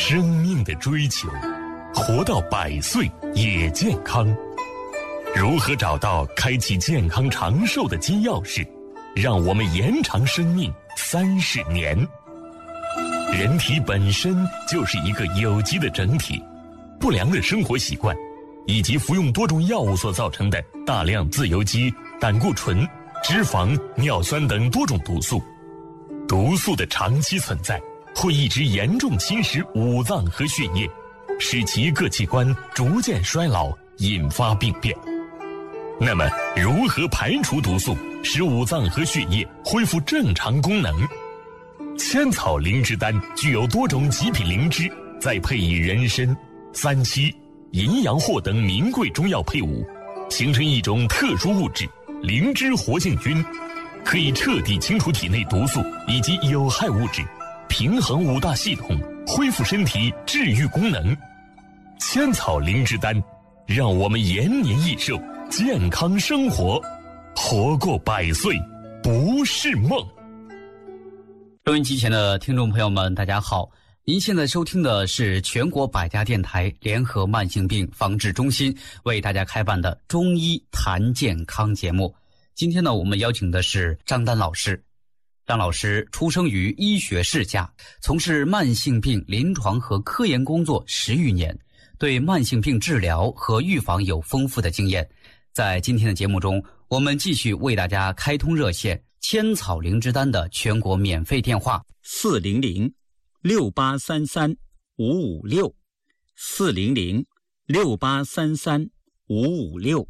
生命的追求，活到100岁也健康。如何找到开启健康长寿的金钥匙，让我们延长生命30年？人体本身就是一个有机的整体，不良的生活习惯以及服用多种药物所造成的大量自由基、胆固醇、脂肪、尿酸等多种毒素，毒素的长期存在会一直严重侵蚀五脏和血液，使其各器官逐渐衰老，引发病变。那么如何排除毒素，使五脏和血液恢复正常功能？千草灵芝丹具有多种极品灵芝，再配以人参、三七、淫羊藿等名贵中药配伍，形成一种特殊物质灵芝活性菌，可以彻底清除体内毒素以及有害物质，平衡五大系统，恢复身体治愈功能。千草灵芝丹让我们延年益寿，健康生活，活过100岁不是梦。 收音机前的听众朋友们，大家好，您现在收听的是全国百家电台联合慢性病防治中心为大家开办的中医谈健康节目。今天呢，我们邀请的是张丹老师。张老师出生于医学世家，从事慢性病临床和科研工作10余年，对慢性病治疗和预防有丰富的经验。在今天的节目中，我们继续为大家开通热线千草灵芝丹的全国免费电话 400-6833-556 400-6833-556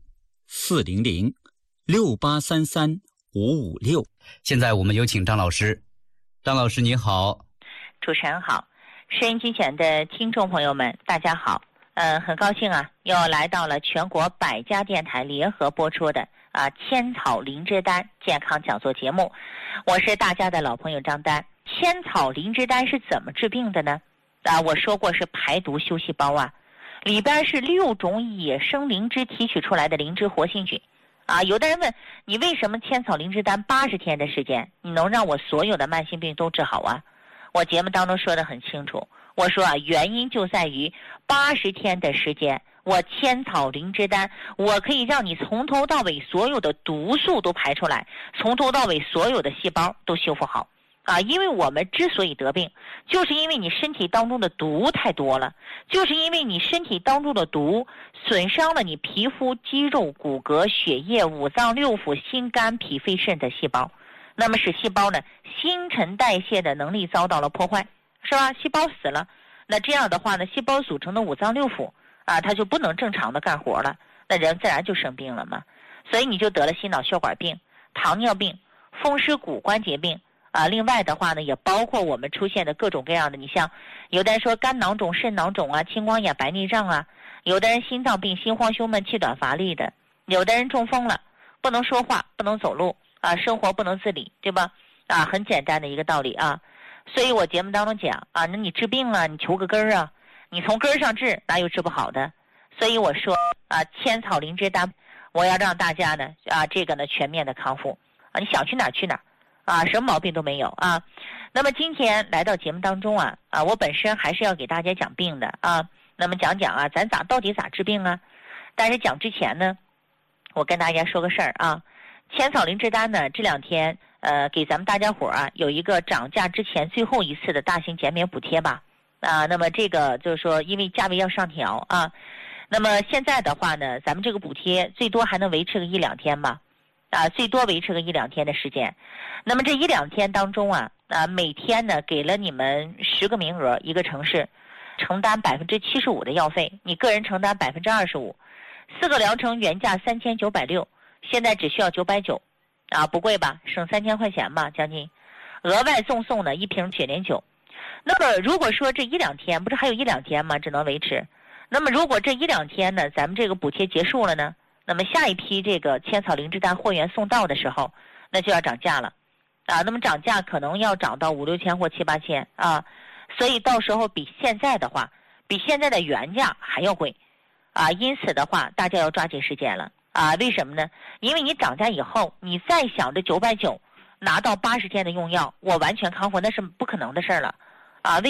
400-6833-556。 现在我们有请张老师。张老师您好。 主持人好，收音机前的听众朋友们大家好。很高兴啊，又来到了全国百家电台联合播出的千草灵芝丹健康讲座节目。我是大家的老朋友张丹。千草灵芝丹是怎么治病的呢？我说过是排毒修细胞啊，里边是6种野生灵芝提取出来的灵芝活性菌有的人问你为什么千草灵芝丹80天的时间你能让我所有的慢性病都治好啊？我节目当中说得很清楚，我说原因就在于80天的时间，我千草灵芝丹我可以让你从头到尾所有的毒素都排出来，从头到尾所有的细胞都修复好因为我们之所以得病，就是因为你身体当中的毒太多了，就是因为你身体当中的毒损伤了你皮肤、肌肉、骨骼、血液、五脏六腑、心肝脾肺肾的细胞，那么使细胞呢新陈代谢的能力遭到了破坏，是吧？细胞死了，那这样的话呢，细胞组成的五脏六腑它就不能正常的干活了，那人自然就生病了嘛。所以你就得了心脑血管病、糖尿病、风湿骨关节病另外的话呢，也包括我们出现的各种各样的，你像有的人说肝囊肿、肾囊肿青光眼、白内障有的人心脏病、心慌、胸闷、气短乏力的，有的人中风了，不能说话，不能走路生活不能自理，对吧？很简单的一个道理所以我节目当中讲那你治病你求个根儿你从根儿上治，哪有治不好的？所以我说千草灵芝丹，我要让大家呢这个呢全面的康复你想去哪儿去哪儿什么毛病都没有那么今天来到节目当中我本身还是要给大家讲病的那么讲咱到底咋治病但是讲之前呢，我跟大家说个事儿千草灵芝丹呢这2天给咱们大家伙有一个涨价之前最后一次的大型减免补贴吧那么这个就是说因为价位要上调那么现在的话呢，咱们这个补贴最多还能维持个1-2天吧最多维持个1-2天的时间。那么这1-2天当中每天呢给了你们10个名额，一个城市承担75%的药费，你个人承担25%，4个疗程原价3960，现在只需要990不贵吧？省3000块钱吧，将近。额外赠送呢1瓶雪莲酒。那么如果说这1-2天，不是还有1-2天吗？只能维持。那么如果这1-2天呢，咱们这个补贴结束了呢，那么下一批这个千草灵芝丹货源送到的时候，那就要涨价了那么涨价可能要涨到5-6千或7-8千所以到时候比现在的话，比现在的原价还要贵因此的话，大家要抓紧时间了为什么呢？因为你涨价以后，你再想着990拿到80天的用药，我完全康复，那是不可能的事儿了